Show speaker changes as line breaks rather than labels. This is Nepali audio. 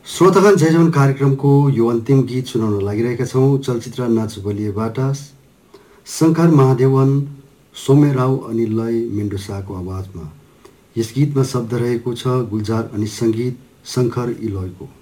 श्रोतागण जय जवान कार्यक्रमको यो अन्तिम गीत सुनाउन लागिरहेका छौँ। चलचित्र नाच बलिएबाट शङ्कर महादेवन, सौम्य राव अनि लय मेन्डोसाको आवाजमा। यस गीतमा शब्द रहेको छ गुलजार अनि सङ्गीत शङ्कर इलोयको।